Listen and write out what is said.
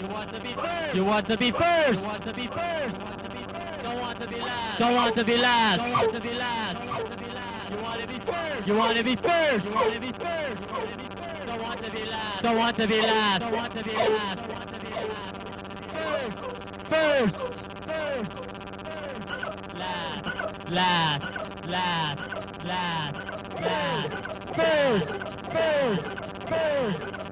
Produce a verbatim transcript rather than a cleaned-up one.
You want to be first. You want to be first. You want to be first. Don't want to be last. Don't want to be last. Don't want to be last. You want to be first. You want to be first. You want to be first. Don't want to be last. Don't want to be last. Don't want to be last. Don't want to be last. First. First. First. Last. Last. Last. Last. Last. First. First. First.